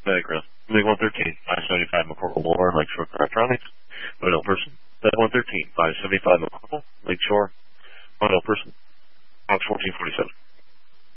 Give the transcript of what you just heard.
Background. Mig 113, 575 McCorkle Boulevard, Lakeshore Electronics. Unknown person. Meg 113, 575 McCorkle, Lakeshore. Unknown person. Box 1447.